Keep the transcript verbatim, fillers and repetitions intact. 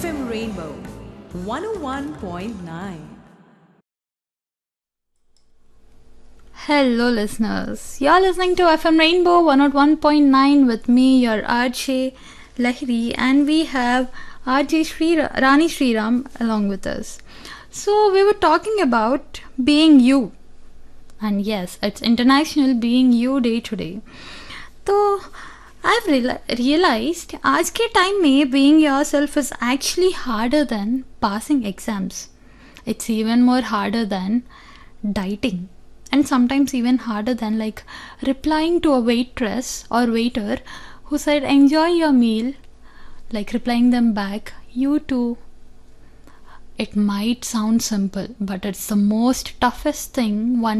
F M Rainbow one oh one point nine. Hello, listeners. You're listening to F M Rainbow one oh one point nine with me, your R J Lahiri, and we have R J Shri Rani Sriram along with us. So, we were talking about being you. And yes, it's International Being You Day today. So, I've reali- realized आज के time में being yourself is actually harder than passing exams. It's even more harder than dieting. And sometimes even harder than like replying to a waitress or waiter who said enjoy your meal, like replying them back, you too. It might sound simple, but it's the most toughest thing one